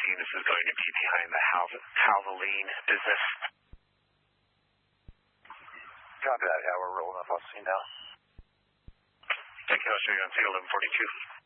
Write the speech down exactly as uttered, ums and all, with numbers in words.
thinking this is going to be behind the Hal-Hal-Hal-Hal-Hal business. Copy that, yeah, we're rolling off. I'll see you now. Thank you, I'll show you on C eleven forty-two.